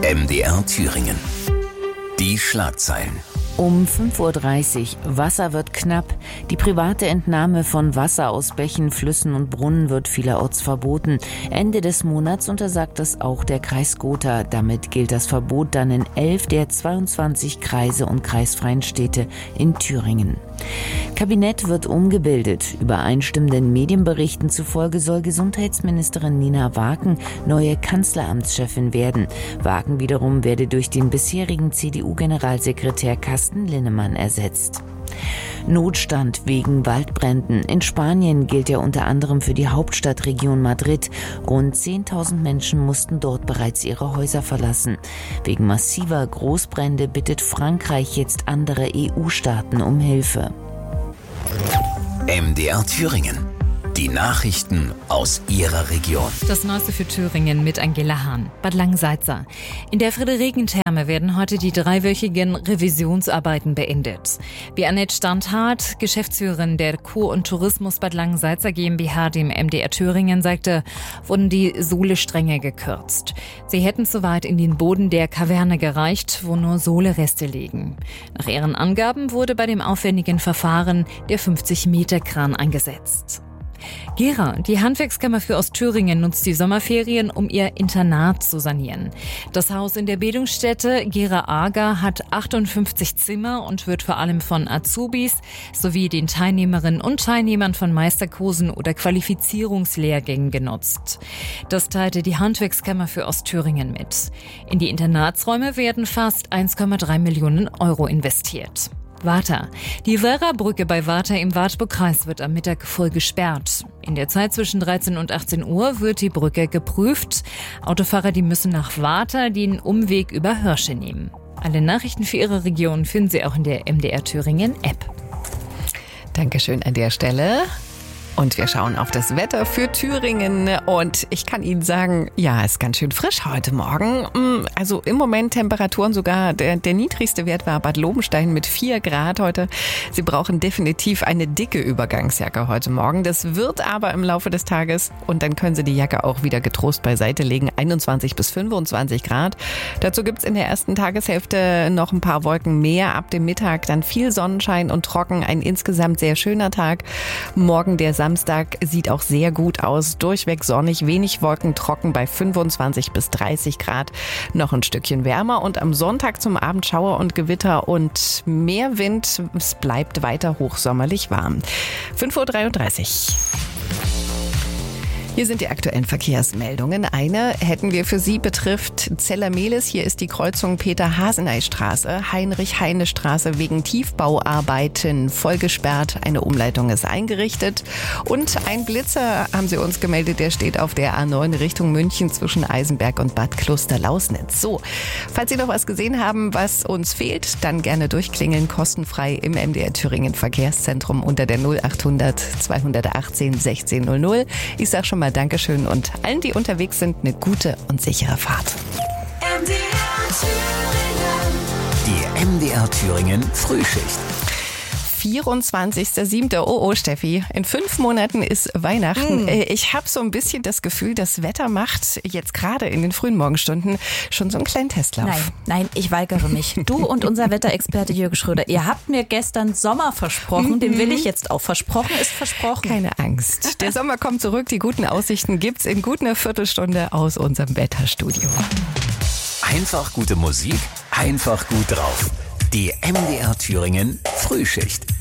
MDR Thüringen. Die Schlagzeilen. Um 5:30 Uhr, Wasser wird knapp. Die private Entnahme von Wasser aus Bächen, Flüssen und Brunnen wird vielerorts verboten. Ende des Monats untersagt das auch der Kreis Gotha. Damit gilt das Verbot dann in 11 der 22 Kreise und kreisfreien Städte in Thüringen. Kabinett wird umgebildet. Übereinstimmenden Medienberichten zufolge soll Gesundheitsministerin Nina Waken neue Kanzleramtschefin werden. Waken wiederum werde durch den bisherigen CDU-Generalsekretär Carsten Linnemann ersetzt. Notstand wegen Waldbränden. In Spanien gilt er unter anderem für die Hauptstadtregion Madrid. Rund 10.000 Menschen mussten dort bereits ihre Häuser verlassen. Wegen massiver Großbrände bittet Frankreich jetzt andere EU-Staaten um Hilfe. MDR Thüringen. Die Nachrichten aus Ihrer Region. Das Neueste für Thüringen mit Angela Hahn. Bad Langensalza. In der Friederikentherme werden heute die 3-wöchigen Revisionsarbeiten beendet. Wie Annette Standhardt, Geschäftsführerin der Kur- und Tourismus Bad Langensalza GmbH, dem MDR Thüringen, sagte, wurden die Sohlestränge gekürzt. Sie hätten zu weit in den Boden der Kaverne gereicht, wo nur Sohlereste liegen. Nach ihren Angaben wurde bei dem aufwendigen Verfahren der 50-Meter-Kran eingesetzt. Gera, die Handwerkskammer für Ostthüringen, nutzt die Sommerferien, um ihr Internat zu sanieren. Das Haus in der Bildungsstätte Gera-Aga hat 58 Zimmer und wird vor allem von Azubis sowie den Teilnehmerinnen und Teilnehmern von Meisterkursen oder Qualifizierungslehrgängen genutzt. Das teilte die Handwerkskammer für Ostthüringen mit. In die Internatsräume werden fast 1,3 Millionen Euro investiert. Warta. Die Werra-Brücke bei Warta im Wartburgkreis wird am Mittag voll gesperrt. In der Zeit zwischen 13 und 18 Uhr wird die Brücke geprüft. Autofahrer, die müssen nach Warta den Umweg über Hirsche nehmen. Alle Nachrichten für Ihre Region finden Sie auch in der MDR Thüringen App. Dankeschön an der Stelle. Und wir schauen auf das Wetter für Thüringen und ich kann Ihnen sagen, ja, es ist ganz schön frisch heute Morgen. Also im Moment Temperaturen sogar, der niedrigste Wert war Bad Lobenstein mit 4 Grad heute. Sie brauchen definitiv eine dicke Übergangsjacke heute Morgen. Das wird aber im Laufe des Tages und dann können Sie die Jacke auch wieder getrost beiseite legen, 21 bis 25 Grad. Dazu gibt's in der ersten Tageshälfte noch ein paar Wolken mehr. Ab dem Mittag dann viel Sonnenschein und trocken, ein insgesamt sehr schöner Tag. Morgen der Samstag sieht auch sehr gut aus. Durchweg sonnig, wenig Wolken, trocken bei 25 bis 30 Grad. Noch ein Stückchen wärmer und am Sonntag zum Abend Schauer und Gewitter und mehr Wind. Es bleibt weiter hochsommerlich warm. 5:33 Uhr. Hier sind die aktuellen Verkehrsmeldungen. Eine hätten wir für Sie, betrifft Zellermehlis. Hier ist die Kreuzung Peter-Haseney-Straße, Heinrich-Heine-Straße wegen Tiefbauarbeiten voll gesperrt. Eine Umleitung ist eingerichtet. Und ein Blitzer haben Sie uns gemeldet, der steht auf der A9 Richtung München zwischen Eisenberg und Bad Kloster-Lausnitz. So, falls Sie noch was gesehen haben, was uns fehlt, dann gerne durchklingeln, kostenfrei im MDR Thüringen Verkehrszentrum unter der 0800 218 1600. Ich sag schon mal Dankeschön und allen, die unterwegs sind, eine gute und sichere Fahrt. Die MDR Thüringen Frühschicht. 24.07. Oh, Steffi, in 5 Monaten ist Weihnachten. Ich habe so ein bisschen das Gefühl, das Wetter macht jetzt gerade in den frühen Morgenstunden schon so einen kleinen Testlauf. Nein, ich weigere mich. Du und unser Wetterexperte Jürgen Schröder, ihr habt mir gestern Sommer versprochen, den will ich jetzt auch. Versprochen ist versprochen. Keine Angst. Der Sommer kommt zurück, die guten Aussichten gibt's in gut einer Viertelstunde aus unserem Wetterstudio. Einfach gute Musik, einfach gut drauf. Die MDR Thüringen Frühschicht.